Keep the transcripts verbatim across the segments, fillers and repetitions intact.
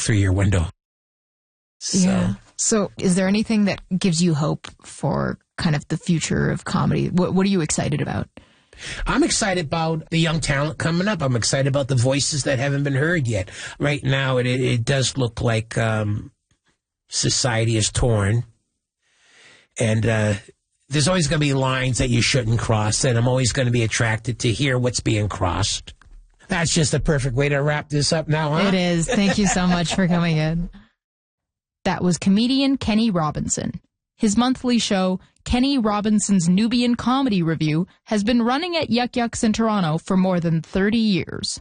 through your window. So. Yeah. So is there anything that gives you hope for kind of the future of comedy? What, what are you excited about? I'm excited about the young talent coming up. I'm excited about the voices that haven't been heard yet. Right now, it, it does look like um, society is torn. And uh, there's always going to be lines that you shouldn't cross, and I'm always going to be attracted to hear what's being crossed. That's just a perfect way to wrap this up now, huh? It is. Thank you so much for coming in. That was comedian Kenny Robinson. His monthly show, Kenny Robinson's Nubian Comedy Review, has been running at Yuck Yucks in Toronto for more than thirty years.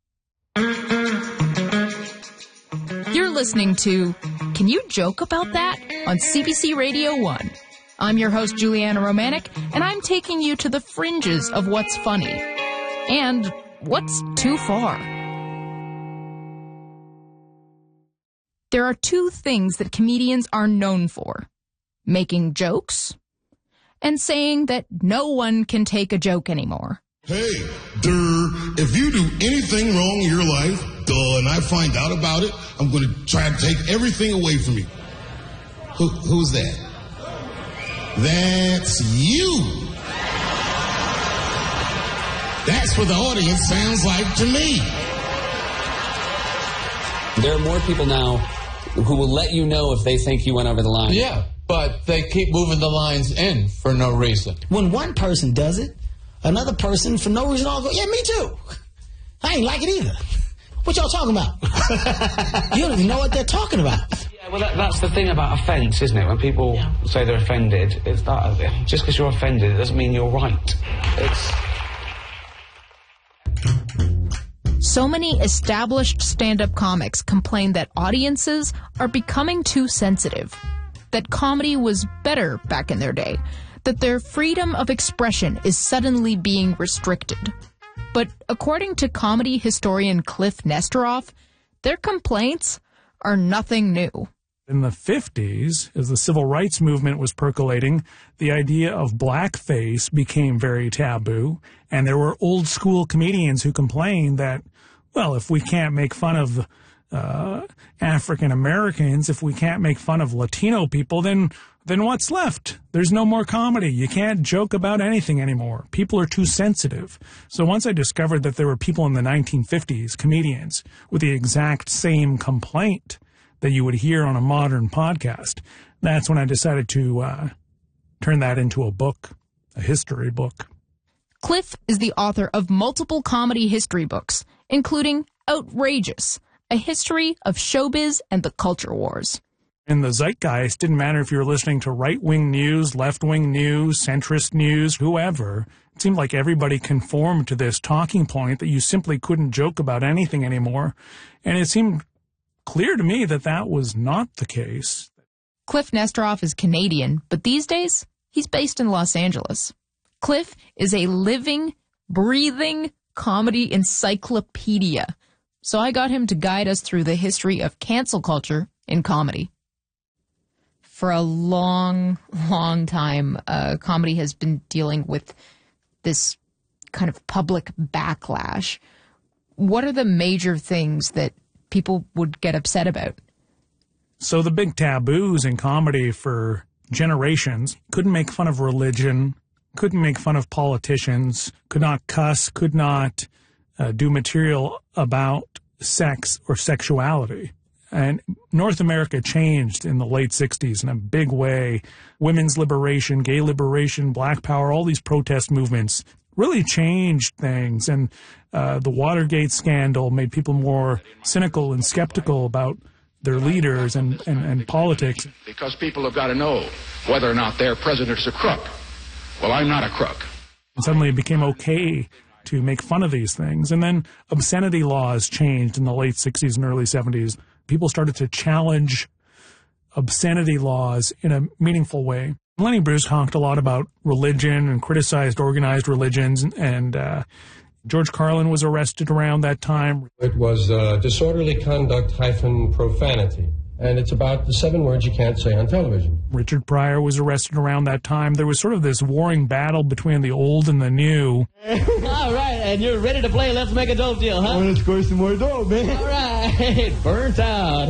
You're listening to Can You Joke About That? On C B C Radio one. I'm your host, Juliana Romanek, and I'm taking you to the fringes of what's funny and what's too far. There are two things that comedians are known for: making jokes and saying that no one can take a joke anymore. Hey, duh, if you do anything wrong in your life, duh, and I find out about it, I'm going to try to take everything away from you. Who, who's that? That's you. That's what the audience sounds like to me. There are more people now who will let you know if they think you went over the line. Yeah, but they keep moving the lines in for no reason. When one person does it, another person for no reason all go, yeah, me too. I ain't like it either. What y'all talking about? You don't even know what they're talking about. Yeah, well, that, that's the thing about offence, isn't it? When people yeah. say they're offended, it's that, just because you're offended, it doesn't mean you're right. It's... So many established stand-up comics complain that audiences are becoming too sensitive, that comedy was better back in their day, that their freedom of expression is suddenly being restricted. But according to comedy historian Cliff Nesteroff, their complaints are nothing new. In the fifties, as the civil rights movement was percolating, the idea of blackface became very taboo, and there were old-school comedians who complained that, well, if we can't make fun of uh, African Americans, if we can't make fun of Latino people, then then what's left? There's no more comedy. You can't joke about anything anymore. People are too sensitive. So once I discovered that there were people in the nineteen fifties, comedians, with the exact same complaint that you would hear on a modern podcast, that's when I decided to uh, turn that into a book, a history book. Cliff is the author of multiple comedy history books, including Outrageous, a history of showbiz and the culture wars. In the zeitgeist, didn't matter if you were listening to right-wing news, left-wing news, centrist news, whoever. It seemed like everybody conformed to this talking point that you simply couldn't joke about anything anymore. And it seemed clear to me that that was not the case. Cliff Nesteroff is Canadian, but these days, he's based in Los Angeles. Cliff is a living, breathing comedy encyclopedia. So I got him to guide us through the history of cancel culture in comedy. For a long, long time, uh, comedy has been dealing with this kind of public backlash. What are the major things that people would get upset about? So the big taboos in comedy for generations: couldn't make fun of religion, couldn't make fun of politicians, could not cuss, could not uh, do material about sex or sexuality. And North America changed in the late sixties in a big way. Women's liberation, gay liberation, black power, all these protest movements really changed things. And uh, the Watergate scandal made people more cynical and skeptical about their leaders and, and, and politics. Because people have got to know whether or not their president's a crook. Well, I'm not a crook. And suddenly it became okay to make fun of these things. And then obscenity laws changed in the late sixties and early seventies. People started to challenge obscenity laws in a meaningful way. Lenny Bruce talked a lot about religion and criticized organized religions, and uh, George Carlin was arrested around that time. It was uh, disorderly conduct hyphen profanity, and it's about the seven words you can't say on television. Richard Pryor was arrested around that time. There was sort of this warring battle between the old and the new. All right, and you're ready to play Let's Make a Dope Deal, huh? Well, let's score some more dough, man. All right, burnt out.